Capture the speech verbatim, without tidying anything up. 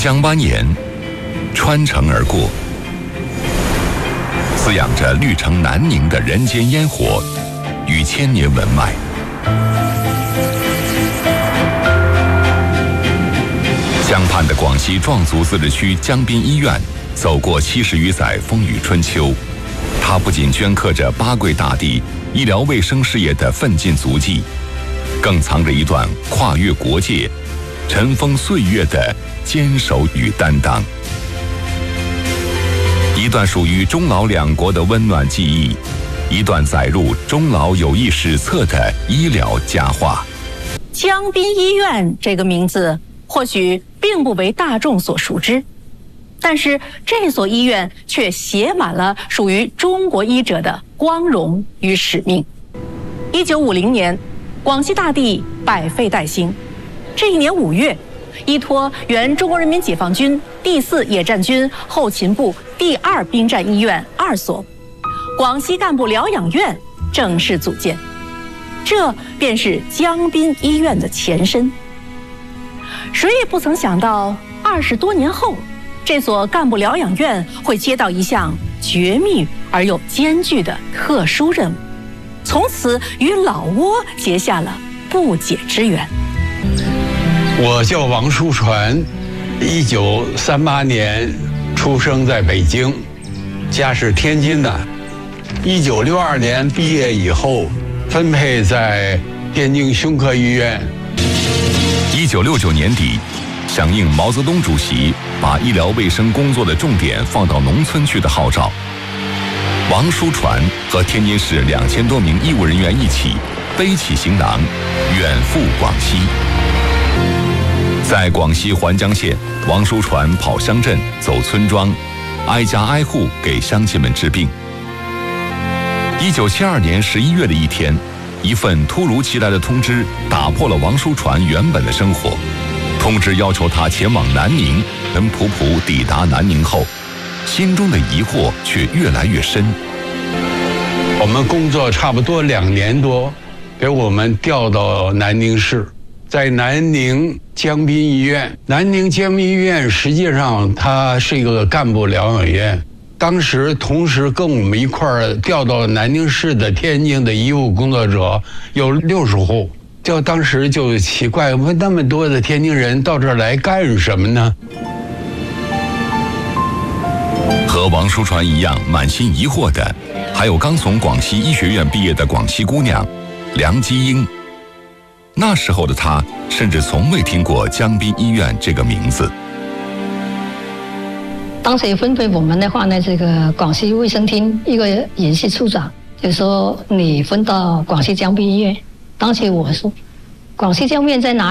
江蜿蜒，穿城而过，滋养着绿城南宁的人间烟火与千年文脉。江畔的广西壮族自治区江滨医院，走过七十余载风雨春秋，它不仅镌刻着八桂大帝医疗卫生事业的奋进足迹，更藏着一段跨越国界、尘封岁月的坚守与担当，一段属于中老两国的温暖记忆，一段载入中老友谊史册的医疗佳话。 江滨医院这个名字或许并不为大众所熟知，但是这所医院却写满了属于中国医者的光荣与使命。一九五零年，广西大地百废待兴，这一年五月，依托原中国人民解放军第四野战军后勤部第二兵站医院二所，广西干部疗养院正式组建，这便是江滨医院的前身。谁也不曾想到，二十多年后，这所干部疗养院会接到一项绝密而又艰巨的特殊任务，从此与老挝结下了不解之缘。 我叫王书传，一九三八年出生在北京，家是天津的。一九六二年毕业以后，分配在天津胸科医院。 一九六九年底，响应毛泽东主席把医疗卫生工作的重点放到农村去的号召，王书传和天津市两千多名医务人员一起背起行囊，远赴广西。在广西环江县，王书传跑乡镇、走村庄，挨家挨户给乡亲们治病。一九七二年十一月的一天，一份突如其来的通知打破了王书传原本的生活。通知要求他前往南宁。跟普普抵达南宁后，心中的疑惑却越来越深。 我们工作差不多两年多，给我们调到南宁市，在南宁江滨医院。南宁江滨医院实际上它是一个干部疗养院。当时同时跟我们一块儿调到南宁市的天津的医务工作者有六十户，就当时就奇怪，问那么多的天津人到这儿来干什么呢？ 和王书传一样满心疑惑的，还有刚从广西医学院毕业的广西姑娘梁基英。那时候的她甚至从未听过江滨医院这个名字。 当时分配我们的话呢，这个广西卫生厅一个研系处长就说你分到广西江滨医院。当时我说广西江滨医院在哪